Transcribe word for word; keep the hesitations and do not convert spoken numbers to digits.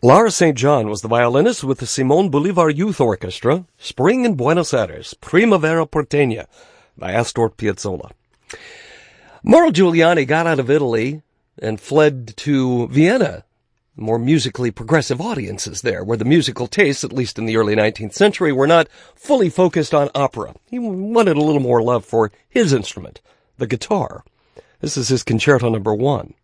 Lara Saint John was the violinist with the Simón Bolívar Youth Orchestra, Spring in Buenos Aires, Primavera Porteña, by Astor Piazzolla. Mauro Giuliani got out of Italy and fled to Vienna. More musically progressive audiences there, where the musical tastes, at least in the early nineteenth century, were not fully focused on opera. He wanted a little more love for his instrument, the guitar. This is his concerto number one.